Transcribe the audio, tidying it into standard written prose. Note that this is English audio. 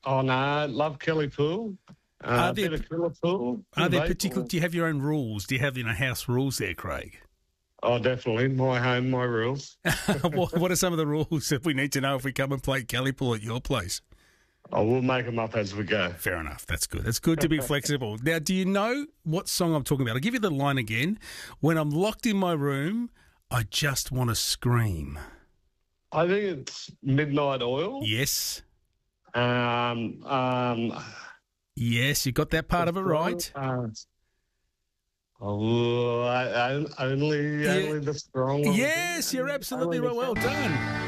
Oh, no, love Kelly Poole. A bit of Killer Poole. Are there particular? Do you have your own rules? Do you have house rules there, Craig? Oh, definitely. My home, my rules. What are some of the rules that we need to know if we come and play Kelly Poole at your place? Oh, we'll make them up as we go. Fair enough. That's good. It's good to be flexible. Now, do you know what song I'm talking about? I'll give you the line again. When I'm locked in my room, I just want to scream. I think it's Midnight Oil. Yes. Yes, you got that part of it right. Only the strong. Yes, you're absolutely right. Well done.